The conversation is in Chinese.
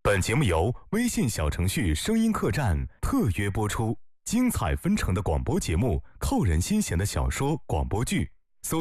本节目由微信小程序声音客栈特约播出，精彩纷呈的广播节目，扣人心弦的小说广播剧，